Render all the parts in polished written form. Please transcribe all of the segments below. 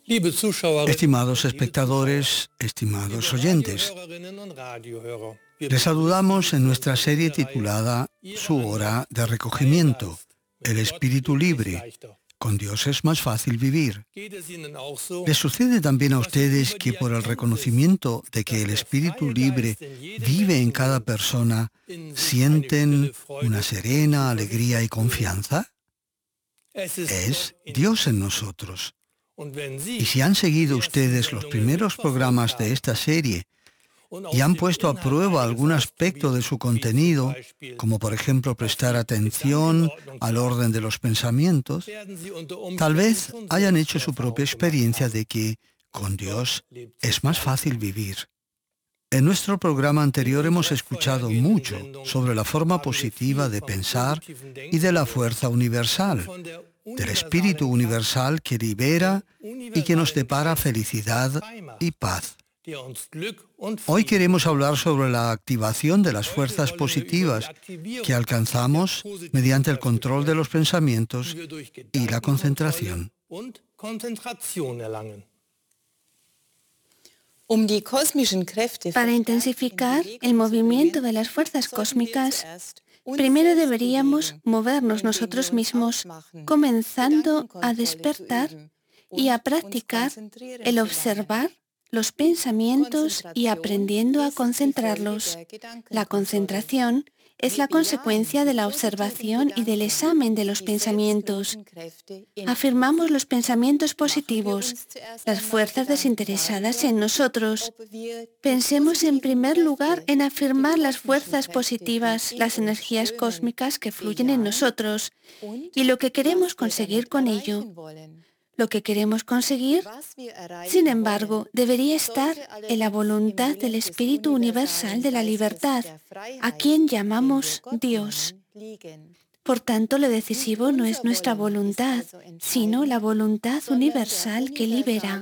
Estimados espectadores, estimados oyentes, les saludamos en nuestra serie titulada Su hora de recogimiento, el espíritu libre. Con Dios es más fácil vivir. ¿Les sucede también a ustedes que por el reconocimiento de que el espíritu libre vive en cada persona, sienten una serena alegría y confianza? Es Dios en nosotros. Y si han seguido ustedes los primeros programas de esta serie y han puesto a prueba algún aspecto de su contenido, como por ejemplo prestar atención al orden de los pensamientos, tal vez hayan hecho su propia experiencia de que con Dios es más fácil vivir. En nuestro programa anterior hemos escuchado mucho sobre la forma positiva de pensar y de la fuerza universal, del espíritu universal que libera y que nos depara felicidad y paz. Hoy queremos hablar sobre la activación de las fuerzas positivas que alcanzamos mediante el control de los pensamientos y la concentración. Para intensificar el movimiento de las fuerzas cósmicas, primero deberíamos movernos nosotros mismos, comenzando a despertar y a practicar el observar los pensamientos y aprendiendo a concentrarlos. La concentración es la consecuencia de la observación y del examen de los pensamientos. Afirmamos los pensamientos positivos, las fuerzas desinteresadas en nosotros. Pensemos en primer lugar en afirmar las fuerzas positivas, las energías cósmicas que fluyen en nosotros y lo que queremos conseguir con ello. Lo que queremos conseguir, sin embargo, debería estar en la voluntad del Espíritu Universal de la Libertad, a quien llamamos Dios. Por tanto, lo decisivo no es nuestra voluntad, sino la voluntad universal que libera.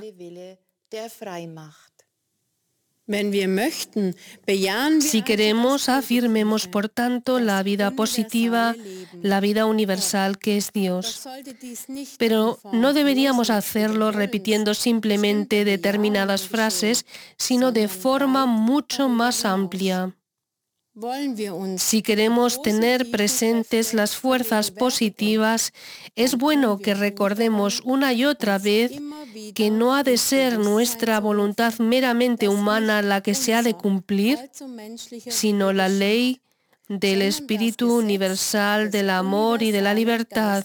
Si queremos, afirmemos, por tanto, la vida positiva, la vida universal que es Dios. Pero no deberíamos hacerlo repitiendo simplemente determinadas frases, sino de forma mucho más amplia. Si queremos tener presentes las fuerzas positivas, es bueno que recordemos una y otra vez que no ha de ser nuestra voluntad meramente humana la que se ha de cumplir, sino la ley del Espíritu Universal, del amor y de la libertad.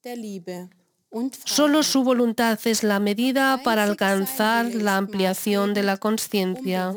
Solo su voluntad es la medida para alcanzar la ampliación de la conciencia.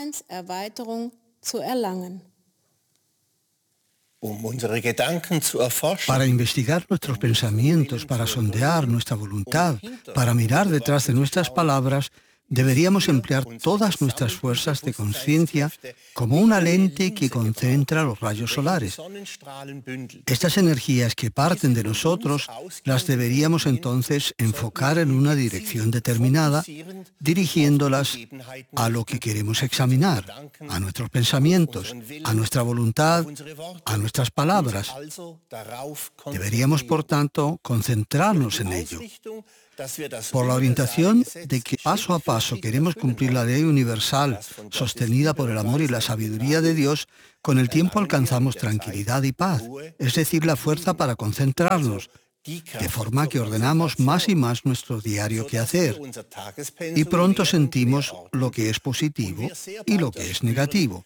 Para investigar nuestros pensamientos, para sondear nuestra voluntad, para mirar detrás de nuestras palabras, deberíamos emplear todas nuestras fuerzas de conciencia como una lente que concentra los rayos solares. Estas energías que parten de nosotros las deberíamos entonces enfocar en una dirección determinada, dirigiéndolas a lo que queremos examinar, a nuestros pensamientos, a nuestra voluntad, a nuestras palabras. Deberíamos, por tanto, concentrarnos en ello. Por la orientación de que paso a paso queremos cumplir la ley universal sostenida por el amor y la sabiduría de Dios, con el tiempo alcanzamos tranquilidad y paz, es decir, la fuerza para concentrarnos, de forma que ordenamos más y más nuestro diario quehacer, y pronto sentimos lo que es positivo y lo que es negativo.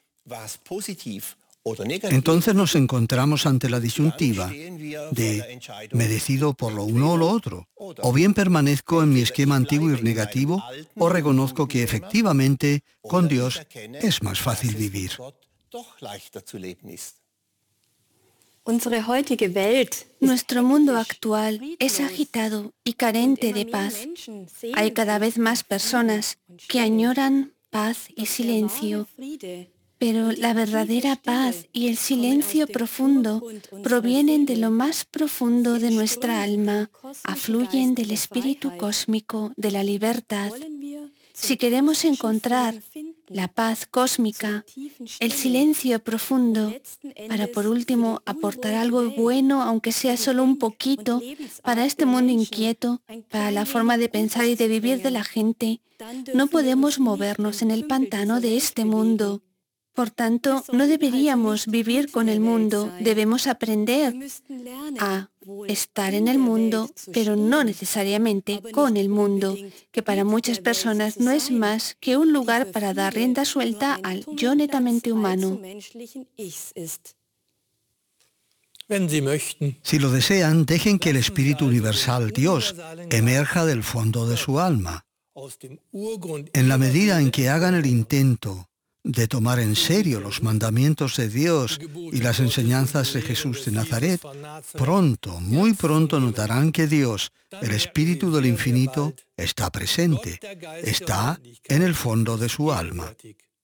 Entonces nos encontramos ante la disyuntiva de ¿me decido por lo uno o lo otro? ¿O bien permanezco en mi esquema antiguo y negativo? ¿O reconozco que efectivamente con Dios es más fácil vivir? Nuestro mundo actual es agitado y carente de paz. Hay cada vez más personas que añoran paz y silencio. Pero la verdadera paz y el silencio profundo provienen de lo más profundo de nuestra alma, afluyen del espíritu cósmico de la libertad. Si queremos encontrar la paz cósmica, el silencio profundo, para por último aportar algo bueno, aunque sea solo un poquito, para este mundo inquieto, para la forma de pensar y de vivir de la gente, no podemos movernos en el pantano de este mundo. Por tanto, no deberíamos vivir con el mundo, debemos aprender a estar en el mundo, pero no necesariamente con el mundo, que para muchas personas no es más que un lugar para dar rienda suelta al yo netamente humano. Si lo desean, dejen que el Espíritu Universal, Dios, emerja del fondo de su alma. En la medida en que hagan el intento de tomar en serio los mandamientos de Dios y las enseñanzas de Jesús de Nazaret, pronto, muy pronto notarán que Dios, el Espíritu del Infinito, está presente, está en el fondo de su alma.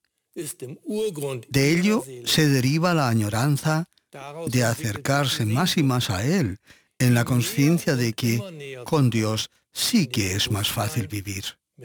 De ello se deriva la añoranza de acercarse más y más a Él, en la conciencia de que con Dios sí que es más fácil vivir.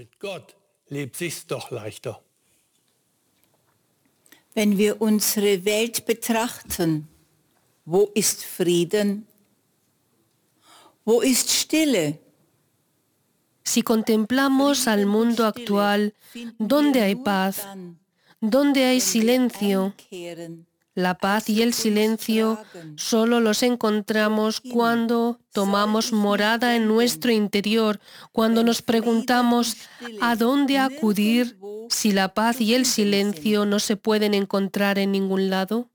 Wenn wir unsere Welt betrachten, wo ist Frieden? Wo ist Stille? Si contemplamos al mundo actual, ¿dónde hay paz? ¿Dónde hay silencio? La paz y el silencio solo los encontramos cuando tomamos morada en nuestro interior, cuando nos preguntamos a dónde acudir si la paz y el silencio no se pueden encontrar en ningún lado.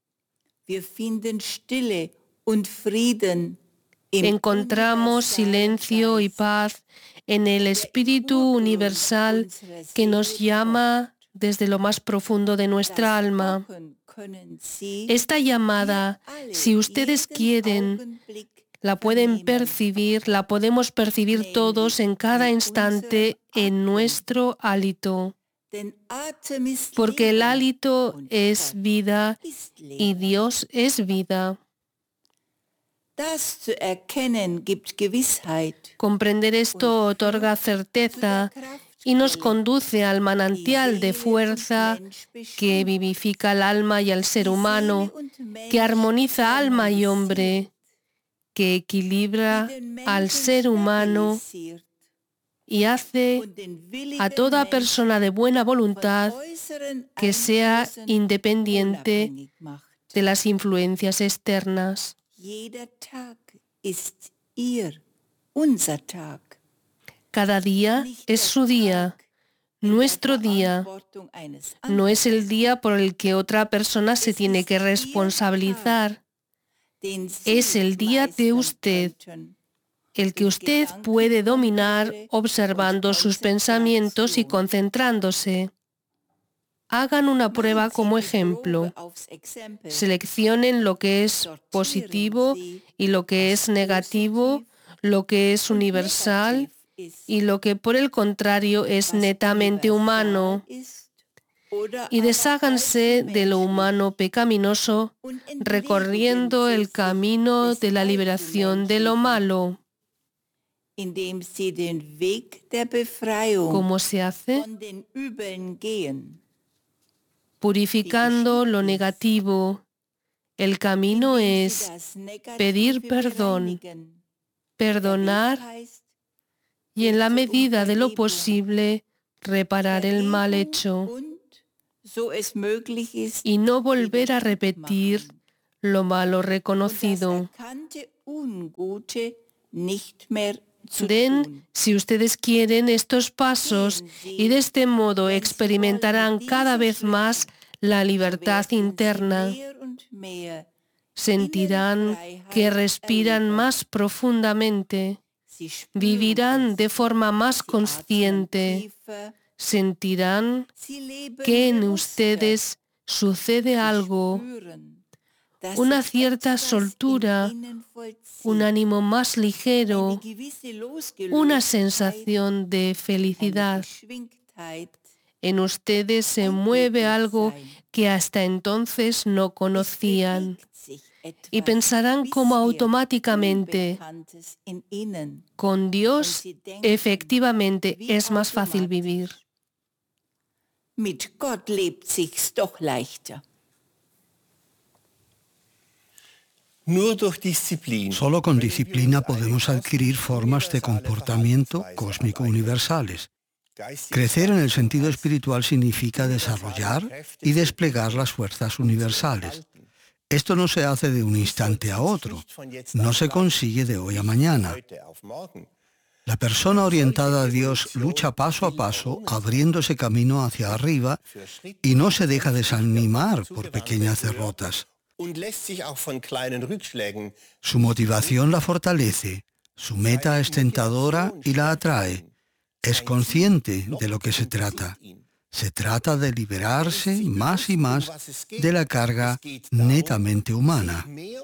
Encontramos silencio y paz en el Espíritu Universal que nos llama desde lo más profundo de nuestra alma. Esta llamada, si ustedes quieren, la pueden percibir, la podemos percibir todos en cada instante en nuestro hálito. Porque el hálito es vida y Dios es vida. Comprender esto otorga certeza y nos conduce al manantial de fuerza que vivifica el alma y al ser humano, que armoniza alma y hombre, que equilibra al ser humano y hace a toda persona de buena voluntad que sea independiente de las influencias externas. Cada día es su día, nuestro día. No es el día por el que otra persona se tiene que responsabilizar. Es el día de usted, el que usted puede dominar observando sus pensamientos y concentrándose. Hagan una prueba como ejemplo. Seleccionen lo que es positivo y lo que es negativo, lo que es universal y lo que por el contrario es netamente humano, y desháganse de lo humano pecaminoso, recorriendo el camino de la liberación de lo malo. ¿Cómo se hace? Purificando lo negativo. El camino es pedir perdón, perdonar y en la medida de lo posible reparar el mal hecho y no volver a repetir lo malo reconocido. Den, si ustedes quieren, estos pasos y de este modo experimentarán cada vez más la libertad interna. Sentirán que respiran más profundamente. Vivirán de forma más consciente. Sentirán que en ustedes sucede algo, una cierta soltura, un ánimo más ligero, una sensación de felicidad. En ustedes se mueve algo que hasta entonces no conocían. Y pensarán como automáticamente, con Dios efectivamente es más fácil vivir. Mit Gott lebt sich's doch leichter. Solo con disciplina podemos adquirir formas de comportamiento cósmico universales. Crecer en el sentido espiritual significa desarrollar y desplegar las fuerzas universales. Esto no se hace de un instante a otro, no se consigue de hoy a mañana. La persona orientada a Dios lucha paso a paso, abriéndose camino hacia arriba y no se deja desanimar por pequeñas derrotas. Su motivación la fortalece, su meta es tentadora y la atrae. Es consciente de lo que se trata. Se trata de liberarse más y más de la carga netamente humana.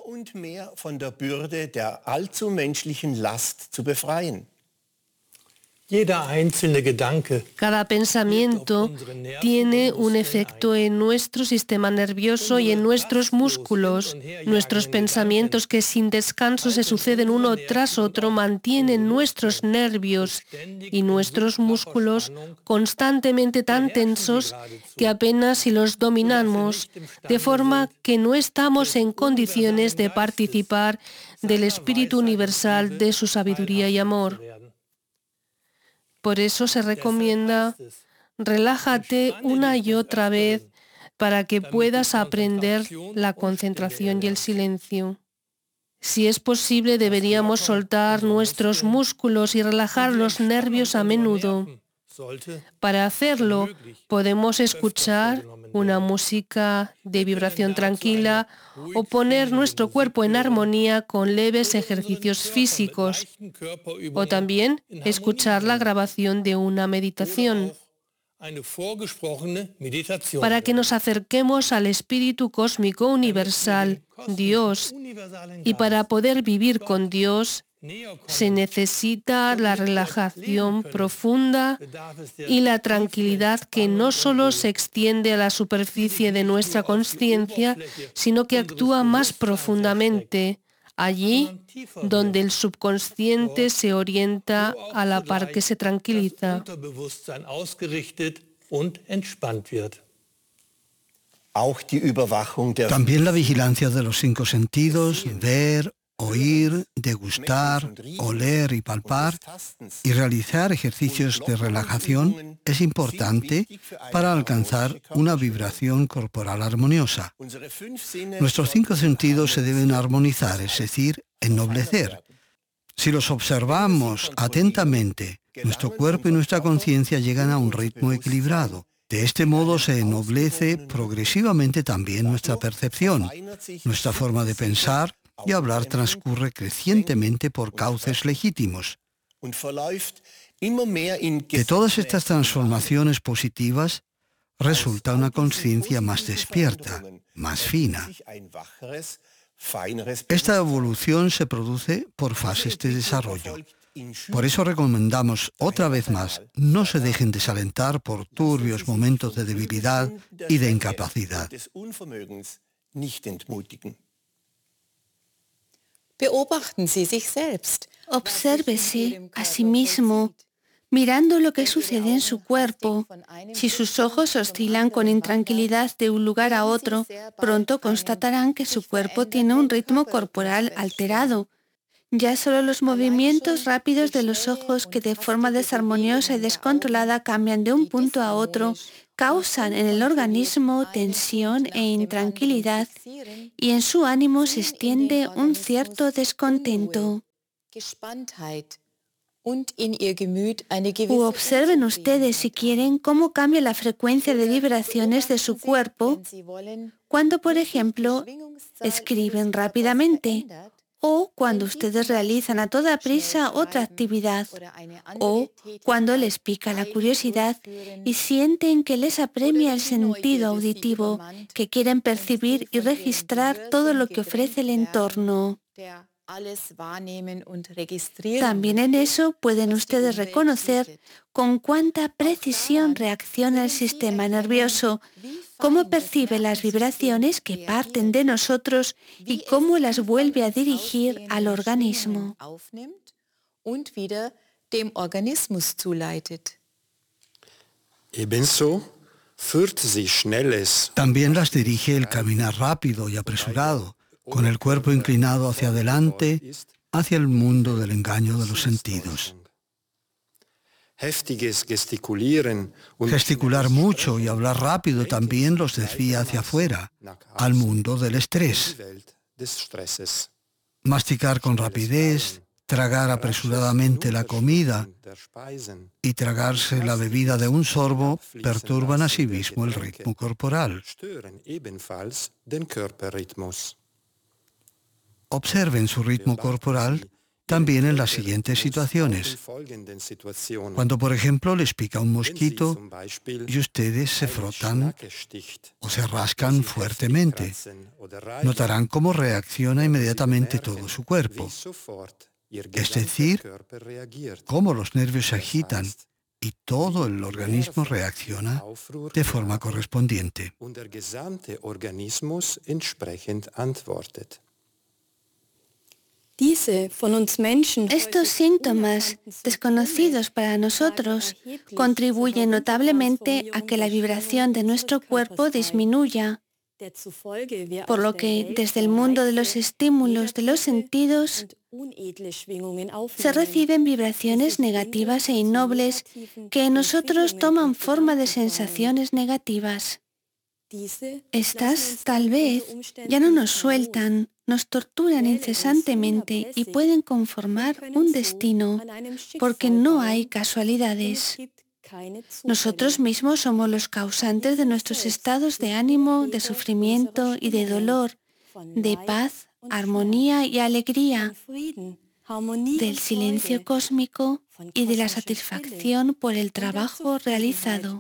Cada pensamiento tiene un efecto en nuestro sistema nervioso y en nuestros músculos. Nuestros pensamientos que sin descanso se suceden uno tras otro mantienen nuestros nervios y nuestros músculos constantemente tan tensos que apenas si los dominamos, de forma que no estamos en condiciones de participar del espíritu universal de su sabiduría y amor. Por eso se recomienda, relájate una y otra vez para que puedas aprender la concentración y el silencio. Si es posible, deberíamos soltar nuestros músculos y relajar los nervios a menudo. Para hacerlo, podemos escuchar una música de vibración tranquila o poner nuestro cuerpo en armonía con leves ejercicios físicos, o también escuchar la grabación de una meditación, para que nos acerquemos al Espíritu Cósmico Universal, Dios, y para poder vivir con Dios, se necesita la relajación profunda y la tranquilidad que no solo se extiende a la superficie de nuestra consciencia, sino que actúa más profundamente, allí donde el subconsciente se orienta a la par que se tranquiliza. También la vigilancia de los 5 sentidos, ver, oír, degustar, oler y palpar, y realizar ejercicios de relajación es importante para alcanzar una vibración corporal armoniosa. Nuestros 5 sentidos se deben armonizar, es decir, ennoblecer. Si los observamos atentamente, nuestro cuerpo y nuestra conciencia llegan a un ritmo equilibrado. De este modo se ennoblece progresivamente también nuestra percepción, nuestra forma de pensar y hablar transcurre crecientemente por cauces legítimos. De todas estas transformaciones positivas resulta una conciencia más despierta, más fina. Esta evolución se produce por fases de desarrollo. Por eso recomendamos otra vez más, no se dejen desalentar por turbios momentos de debilidad y de incapacidad. Obsérvese a sí mismo, mirando lo que sucede en su cuerpo. Si sus ojos oscilan con intranquilidad de un lugar a otro, pronto constatarán que su cuerpo tiene un ritmo corporal alterado. Ya solo los movimientos rápidos de los ojos que de forma desarmoniosa y descontrolada cambian de un punto a otro, causan en el organismo tensión e intranquilidad y en su ánimo se extiende un cierto descontento. U observen ustedes, si quieren, cómo cambia la frecuencia de vibraciones de su cuerpo cuando, por ejemplo, escriben rápidamente, o cuando ustedes realizan a toda prisa otra actividad, o cuando les pica la curiosidad y sienten que les apremia el sentido auditivo, que quieren percibir y registrar todo lo que ofrece el entorno. También en eso pueden ustedes reconocer con cuánta precisión reacciona el sistema nervioso, cómo percibe las vibraciones que parten de nosotros y cómo las vuelve a dirigir al organismo. Ebenso También las dirige el caminar rápido y apresurado, con el cuerpo inclinado hacia adelante, hacia el mundo del engaño de los sentidos. Gesticular mucho y hablar rápido también los desvía hacia afuera, al mundo del estrés. Masticar con rapidez, tragar apresuradamente la comida y tragarse la bebida de un sorbo perturban asimismo el ritmo corporal. Observen su ritmo corporal también en las siguientes situaciones. Cuando, por ejemplo, les pica un mosquito y ustedes se frotan o se rascan fuertemente, notarán cómo reacciona inmediatamente todo su cuerpo. Es decir, cómo los nervios se agitan y todo el organismo reacciona de forma correspondiente. Estos síntomas, desconocidos para nosotros, contribuyen notablemente a que la vibración de nuestro cuerpo disminuya, por lo que desde el mundo de los estímulos de los sentidos se reciben vibraciones negativas e innobles que en nosotros toman forma de sensaciones negativas. Estas, tal vez, ya no nos sueltan, nos torturan incesantemente y pueden conformar un destino, porque no hay casualidades. Nosotros mismos somos los causantes de nuestros estados de ánimo, de sufrimiento y de dolor, de paz, armonía y alegría, del silencio cósmico y de la satisfacción por el trabajo realizado.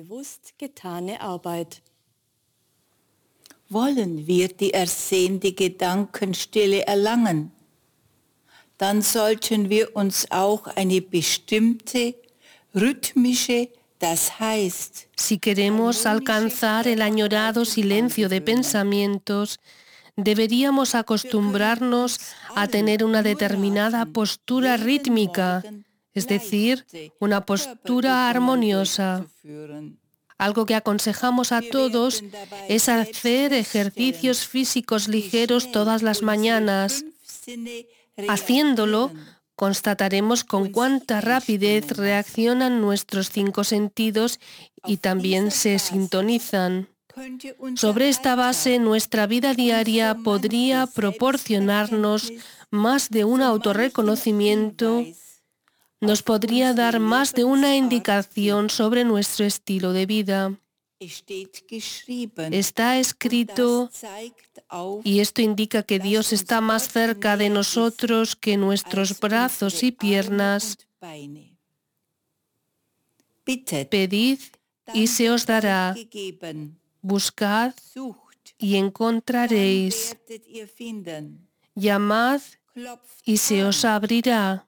Wollen wir die ersehnte Gedankenstille erlangen, dann sollten wir uns auch eine bestimmte rhythmische, das heißt, si queremos alcanzar el añorado silencio de pensamientos, deberíamos acostumbrarnos a tener una determinada postura rítmica, es decir, una postura armoniosa. Algo que aconsejamos a todos es hacer ejercicios físicos ligeros todas las mañanas. Haciéndolo, constataremos con cuánta rapidez reaccionan nuestros 5 sentidos y también se sintonizan. Sobre esta base, nuestra vida diaria podría proporcionarnos más de un autorreconocimiento, nos podría dar más de una indicación sobre nuestro estilo de vida. Está escrito, y esto indica que Dios está más cerca de nosotros que nuestros brazos y piernas. Pedid y se os dará. Buscad y encontraréis. Llamad y se os abrirá,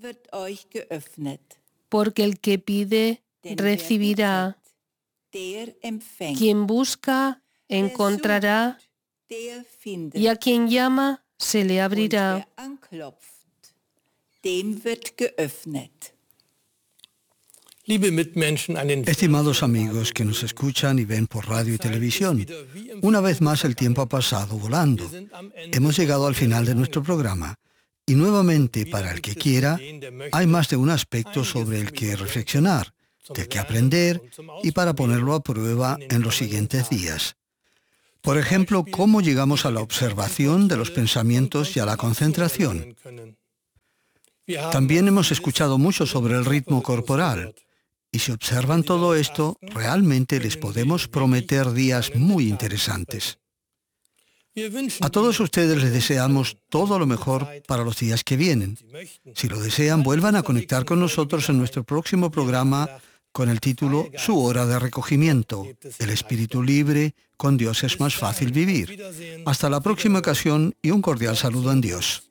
porque el que pide, recibirá. Quien busca, encontrará, y a quien llama, se le abrirá. Estimados amigos que nos escuchan y ven por radio y televisión, una vez más el tiempo ha pasado volando. Hemos llegado al final de nuestro programa y nuevamente, para el que quiera, hay más de un aspecto sobre el que reflexionar, del que aprender y para ponerlo a prueba en los siguientes días. Por ejemplo, cómo llegamos a la observación de los pensamientos y a la concentración. También hemos escuchado mucho sobre el ritmo corporal. Y si observan todo esto, realmente les podemos prometer días muy interesantes. A todos ustedes les deseamos todo lo mejor para los días que vienen. Si lo desean, vuelvan a conectar con nosotros en nuestro próximo programa con el título Su hora de recogimiento. El espíritu libre, con Dios es más fácil vivir. Hasta la próxima ocasión y un cordial saludo en Dios.